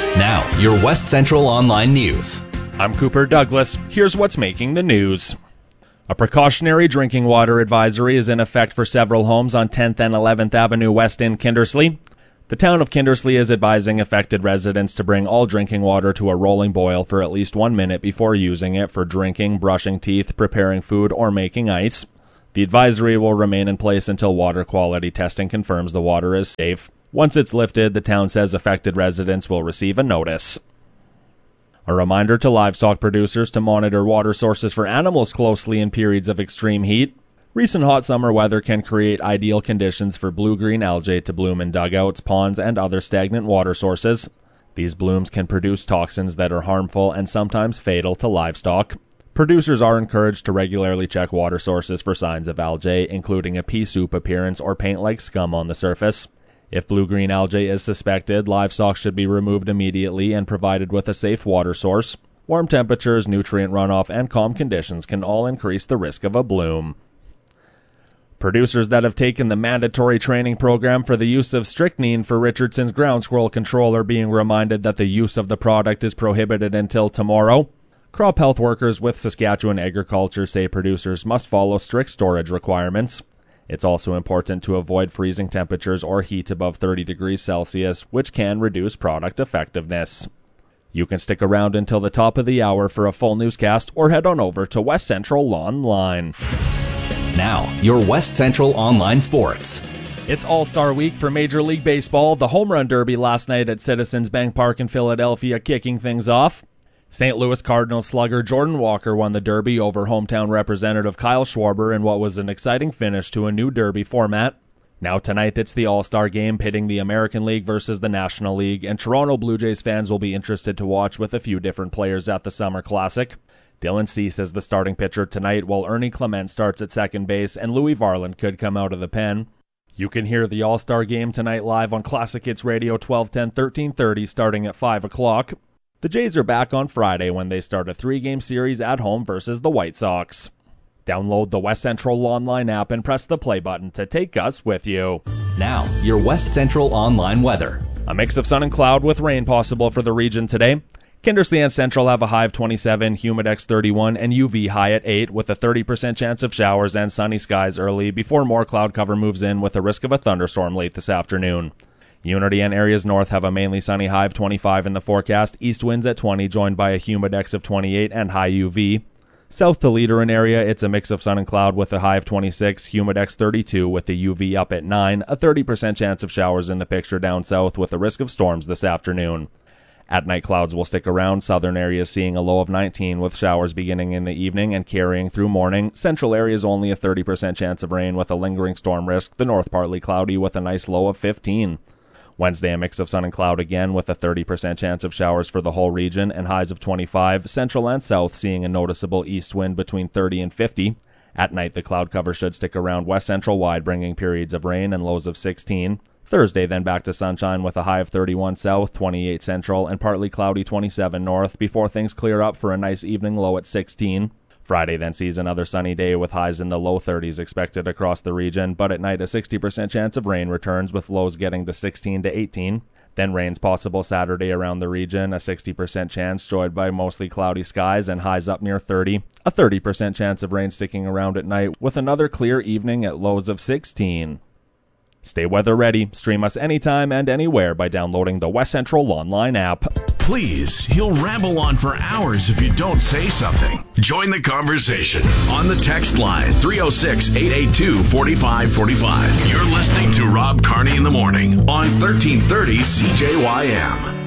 Now, your West Central Online News. I'm Cooper Douglas. Here's what's making the news. A precautionary drinking water advisory is in effect for several homes on 10th and 11th Avenue West in Kindersley. The town of Kindersley is advising affected residents to bring all drinking water to a rolling boil for at least 1 minute before using it for drinking, brushing teeth, preparing food, or making ice. The advisory will remain in place until water quality testing confirms the water is safe. Once it's lifted, the town says affected residents will receive a notice. A reminder to livestock producers to monitor water sources for animals closely in periods of extreme heat. Recent hot summer weather can create ideal conditions for blue-green algae to bloom in dugouts, ponds, and other stagnant water sources. These blooms can produce toxins that are harmful and sometimes fatal to livestock. Producers are encouraged to regularly check water sources for signs of algae, including a pea soup appearance or paint-like scum on the surface. If blue-green algae is suspected, livestock should be removed immediately and provided with a safe water source. Warm temperatures, nutrient runoff, and calm conditions can all increase the risk of a bloom. Producers that have taken the mandatory training program for the use of strychnine for Richardson's ground squirrel control are being reminded that the use of the product is prohibited until tomorrow. Crop health workers with Saskatchewan Agriculture say producers must follow strict storage requirements. It's also important to avoid freezing temperatures or heat above 30 degrees Celsius, which can reduce product effectiveness. You can stick around until the top of the hour for a full newscast or head on over to West Central Online. Now, your West Central Online Sports. It's All-Star Week for Major League Baseball. The Home Run Derby last night at Citizens Bank Park in Philadelphia kicking things off. St. Louis Cardinals slugger Jordan Walker won the Derby over hometown representative Kyle Schwarber in what was an exciting finish to a new Derby format. Now tonight it's the All-Star Game pitting the American League versus the National League, and Toronto Blue Jays fans will be interested to watch with a few different players at the Summer Classic. Dylan Cease is the starting pitcher tonight, while Ernie Clement starts at second base, and Louis Varland could come out of the pen. You can hear the All-Star Game tonight live on Classic Hits Radio 1210, 1330 starting at 5 o'clock. The Jays are back on Friday when they start a 3-game series at home versus the White Sox. Download the West Central Online app and press the play button to take us with you. Now, your West Central Online weather. A mix of sun and cloud with rain possible for the region today. Kindersley and Central have a high of 27, Humidex 31, and UV high at 8 with a 30% chance of showers and sunny skies early before more cloud cover moves in with a risk of a thunderstorm late this afternoon. Unity and areas north have a mainly sunny high of 25 in the forecast, east winds at 20 joined by a Humidex of 28 and high UV. South to Leaderin area, it's a mix of sun and cloud with a high of 26, Humidex 32 with the UV up at 9, a 30% chance of showers in the picture down south with a risk of storms this afternoon. At night, clouds will stick around, southern areas seeing a low of 19 with showers beginning in the evening and carrying through morning. Central areas only a 30% chance of rain with a lingering storm risk, the north partly cloudy with a nice low of 15. Wednesday, a mix of sun and cloud again with a 30% chance of showers for the whole region and highs of 25. Central and south seeing a noticeable east wind between 30 and 50. At night, the cloud cover should stick around west central wide, bringing periods of rain and lows of 16. Thursday, then back to sunshine with a high of 31 south, 28 central, and partly cloudy 27 north before things clear up for a nice evening low at 16. Friday then sees another sunny day with highs in the low 30s expected across the region, but at night a 60% chance of rain returns with lows getting to 16 to 18. Then rains possible Saturday around the region, a 60% chance joined by mostly cloudy skies and highs up near 30. A 30% chance of rain sticking around at night with another clear evening at lows of 16. Stay weather ready. Stream us anytime and anywhere by downloading the West Central Online app. Please, he'll ramble on for hours if you don't say something. Join the conversation on the text line 306-882-4545. You're listening to Rob Carney in the Morning on 1330 CJYM.